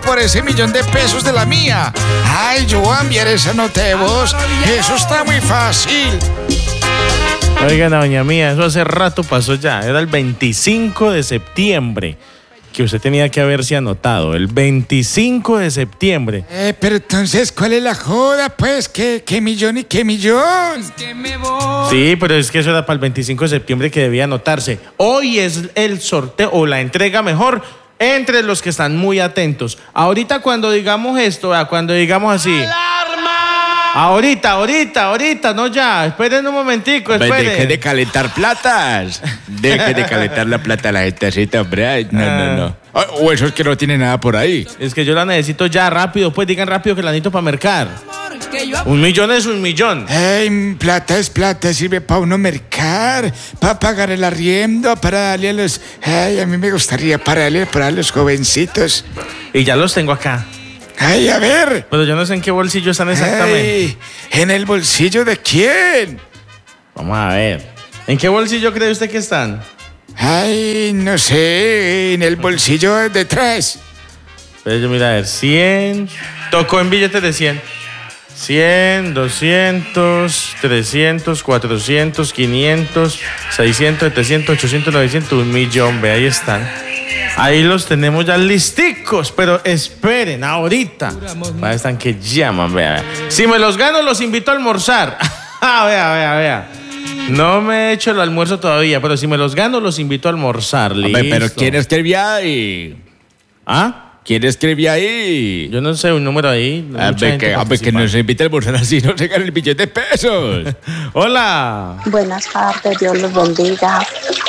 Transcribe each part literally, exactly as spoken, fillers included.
por ese millón de pesos de la mía. Ay, yo voy a enviar esa nota de voz. Eso está muy fácil. Oigan, doña mía, eso hace rato pasó ya. Era el veinticinco de septiembre que usted tenía que haberse anotado. El veinticinco de septiembre. Eh, pero entonces, ¿cuál es la joda? Pues, ¿qué, qué millón y qué millón? Sí, pero es que eso era para el veinticinco de septiembre que debía anotarse. Hoy es el sorteo, o la entrega mejor, entre los que están muy atentos. Ahorita cuando digamos esto, cuando digamos así... Ahorita, ahorita, ahorita, no ya. Esperen un momentico, esperen. Deje de calentar platas. Deje de calentar la plata a la gentecita, hombre. Ay, no, Ah. no, no. Ah, o eso es que no tiene nada por ahí. Es que yo la necesito ya, rápido. Pues digan rápido que la necesito para mercar. Un millón es un millón. Ay, plata es plata, sirve para uno mercar, para pagar el arriendo, para darle a los... Ay, a mí me gustaría para darle para los jovencitos. Y ya los tengo acá. Ay, a ver. Pero yo no sé en qué bolsillo están exactamente. Ay, ¿en el bolsillo de quién? Vamos a ver. ¿En qué bolsillo cree usted que están? Ay, no sé, en el bolsillo de detrás. Pero yo mira, a ver, cien. Tocó en billetes de cien. cien, doscientos, trescientos, cuatrocientos, quinientos, seiscientos, setecientos, ochocientos, novecientos, un millón. Ve, ahí están. Ahí los tenemos ya listicos, pero esperen, ahorita. Ahí están que llaman, vea, vea. Si me los gano, los invito a almorzar. vea, vea, vea. No me he hecho el almuerzo todavía, pero si me los gano, los invito a almorzar. Hombre, Listo. pero ¿quién escribía ahí? ¿Ah? ¿Quién escribía ahí? Yo no sé, un número ahí. A ver, que, a ver, que nos invite a almorzar así, no se gane el billete de pesos. Hola. Buenas tardes, Dios los bendiga.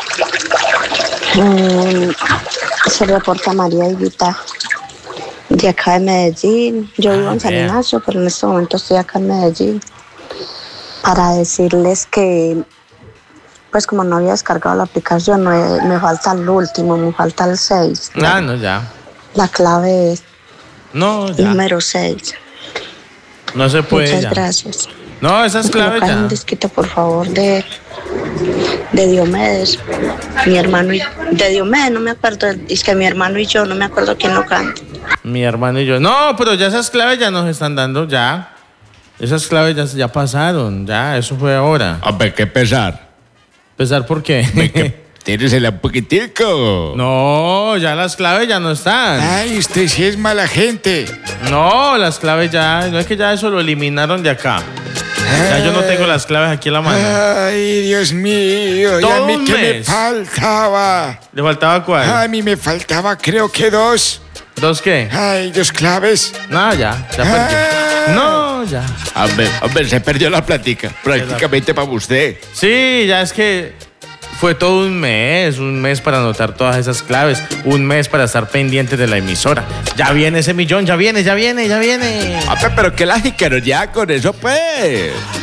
Mm, se reporta María Higuita, de acá de Medellín. Yo vivo Ah, en San vea. Ignacio, pero en este momento estoy acá en Medellín. Para decirles que, pues como no había descargado la aplicación, no he- me falta el último, me falta el seis. Ah, no, ya. La clave es No, ya. número seis. No se puede Muchas ya. gracias. No, esa es clave Colocar ya. un disquito, por favor, de, de Diomedes. Mi hermano y... De Diomedes, no me acuerdo. Es que mi hermano y yo, no me acuerdo quién lo canta. Mi hermano y yo. No, pero ya esas claves ya nos están dando, ya. Esas claves ya, ya pasaron, ya. Eso fue ahora. Hombre, qué pesar. ¿Pesar por qué? Hombre, que tíresela un poquitico. No, ya las claves ya no están. Ay, usted sí es mala gente. No, las claves ya. No es que ya eso lo eliminaron de acá. Ya yo no tengo las claves aquí en la mano. Ay, Dios mío. ¿Y a Todo mí un qué me mes. faltaba? ¿Le faltaba cuál? A mí me faltaba creo que dos. ¿Dos qué? Ay, dos claves. No, ya, ya perdió. No, ya. Hombre, hombre, se perdió la plática. Prácticamente para usted. Sí, ya es que fue todo un mes, un mes para anotar todas esas claves, un mes para estar pendiente de la emisora. Ya viene ese millón, ya viene, ya viene, ya viene. Hombre, pero que la jicaron ya con eso, pues.